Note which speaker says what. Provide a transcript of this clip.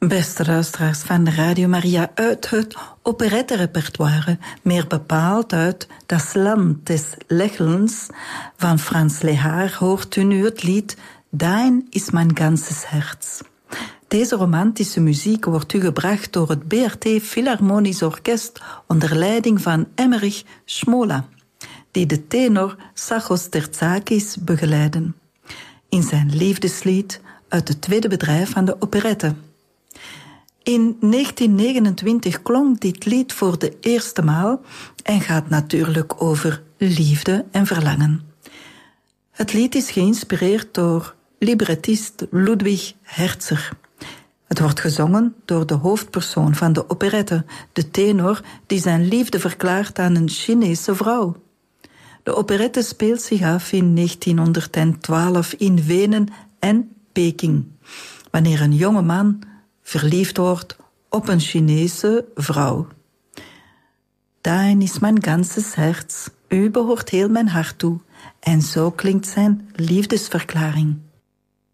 Speaker 1: Beste luisteraars van de Radio Maria, uit het operetterepertoire, meer bepaald uit Das Land des Lächelns van Franz Lehár, hoort u nu het lied Dein ist mein ganzes Herz. Deze romantische muziek wordt u gebracht door het BRT Philharmonisch Orkest onder leiding van Emmerich Schmola, die de tenor Zachos Terzakis begeleiden, in zijn liefdeslied uit het tweede bedrijf van de operette. In 1929 klonk dit lied voor de eerste maal en gaat natuurlijk over liefde en verlangen. Het lied is geïnspireerd door librettist Ludwig Herzer. Het wordt gezongen door de hoofdpersoon van de operette, de tenor die zijn liefde verklaart aan een Chinese vrouw. De operette speelt zich af in 1912 in Wenen en Peking, wanneer een jonge man verliefd wordt op een Chinese vrouw. Dein ist mein ganzes Herz, u behoort heel mijn hart toe, en zo klinkt zijn liefdesverklaring.